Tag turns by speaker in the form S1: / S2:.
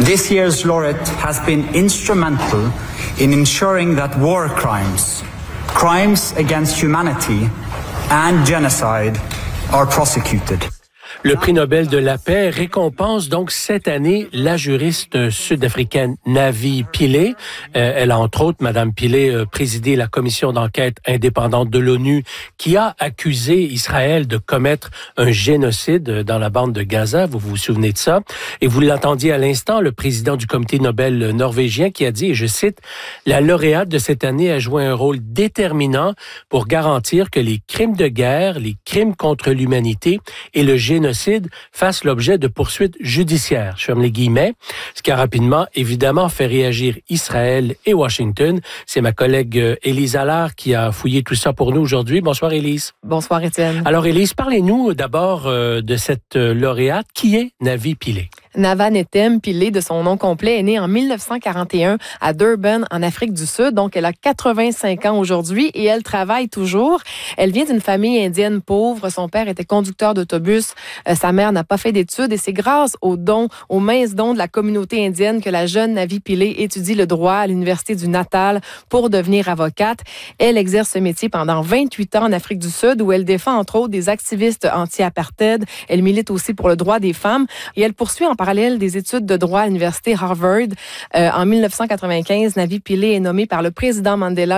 S1: This year's laureate has been instrumental in ensuring that war crimes, crimes against humanity and genocide are prosecuted.
S2: Le prix Nobel de la paix récompense donc cette année la juriste sud-africaine Navi Pillay. Elle a entre autres, Madame Pillay, présidé la commission d'enquête indépendante de l'ONU qui a accusé Israël de commettre un génocide dans la bande de Gaza. Vous vous souvenez de ça? Et vous l'entendiez à l'instant, le président du comité Nobel norvégien qui a dit, et je cite, « La lauréate de cette année a joué un rôle déterminant pour garantir que les crimes de guerre, les crimes contre l'humanité et le génocide fassent l'objet de poursuites judiciaires. » Je ferme les guillemets. Ce qui a rapidement, évidemment, fait réagir Israël et Washington. C'est ma collègue Élise Allard qui a fouillé tout ça pour nous aujourd'hui. Bonsoir, Élise.
S3: Bonsoir, Étienne.
S2: Alors, Élise, parlez-nous d'abord de cette lauréate. Qui est Navi Pillay?
S3: Nava Netem Pillay, de son nom complet, est née en 1941 à Durban, en Afrique du Sud. Donc, elle a 85 ans aujourd'hui et elle travaille toujours. Elle vient d'une famille indienne pauvre. Son père était conducteur d'autobus. Sa mère n'a pas fait d'études et c'est grâce aux dons, aux minces dons de la communauté indienne que la jeune Navi Pillay étudie le droit à l'Université du Natal pour devenir avocate. Elle exerce ce métier pendant 28 ans en Afrique du Sud où elle défend entre autres des activistes anti-apartheid. Elle milite aussi pour le droit des femmes et elle poursuit en parallèle des études de droit à l'Université Harvard. En 1995, Navi Pillay est nommée par le président Mandela